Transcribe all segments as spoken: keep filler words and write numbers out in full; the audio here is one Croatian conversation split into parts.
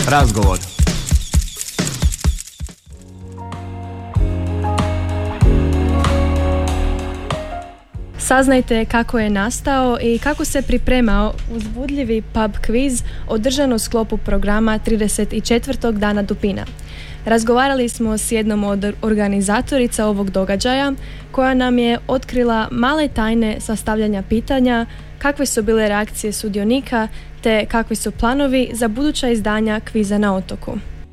Razgovor. Saznajte kako je nastao i kako se pripremao uzbudljivi pub kviz održan u sklopu programa trideset četvrtog dana dupina. Razgovarali smo s jednom od organizatorica ovog događaja koja nam je otkrila male tajne sastavljanja pitanja, kakve su bile reakcije sudionika te kakvi su planovi za buduća izdanja kviza na otoku.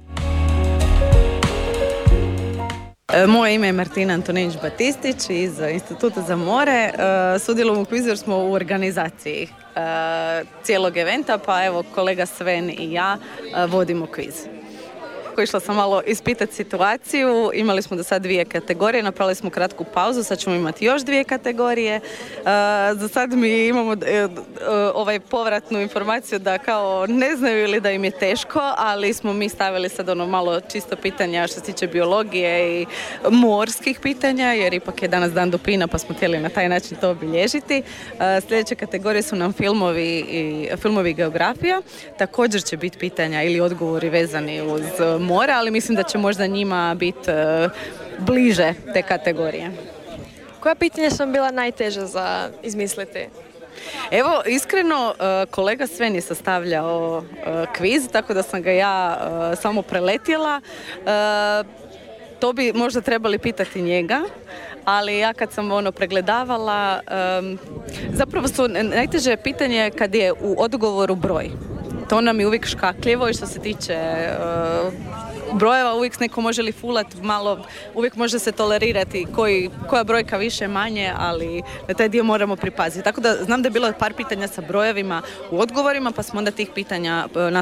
Moje ime je Martina Antonić-Batistić iz Instituta za more. Sudjelujemo u kvizu jer smo u organizaciji cijelog eventa, pa evo kolega Sven i ja vodimo kviz. Išla sam malo ispitati situaciju, imali smo do sad dvije kategorije, napravili smo kratku pauzu, sad ćemo imati još dvije kategorije. Uh, za sad mi imamo uh, ovaj povratnu informaciju da kao ne znaju ili da im je teško, ali smo mi stavili sad ono malo čisto pitanja što se tiče biologije i morskih pitanja, jer ipak je danas dan dupina pa smo htjeli na taj način to obilježiti. Uh, sljedeće kategorije su nam filmovi i filmovi i geografija. Također će biti pitanja ili odgovori vezani uz mora, ali mislim da će možda njima biti uh, bliže te kategorije. Koja pitanja su vam bila najteža za izmisliti? Evo, iskreno, uh, kolega Sven je sastavljao uh, kviz, tako da sam ga ja uh, samo preletjela. Uh, to bi možda trebali pitati njega, ali ja kad sam ono pregledavala, um, zapravo su najteže pitanje kad je u odgovoru broj. To nam je uvijek škakljivo i što se tiče uh, brojeva, uvijek neko može li fulat malo, uvijek može se tolerirati koji, koja brojka više manje, ali na taj dio moramo pripaziti. Tako da znam da je bilo par pitanja sa brojevima u odgovorima, pa smo onda tih pitanja uh,